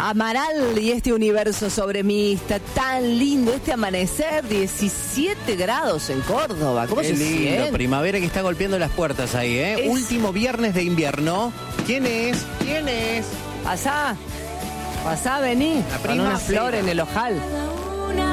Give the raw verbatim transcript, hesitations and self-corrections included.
Amaral y este universo sobre mí está tan lindo. Este amanecer, diecisiete grados en Córdoba. ¿Cómo Qué se lindo, siente? primavera que está golpeando las puertas ahí, ¿eh? Es- Último viernes de invierno. ¿Quién es? ¿Quién es? Pasá, pasá, vení. La Con una primavera. flor en el ojal.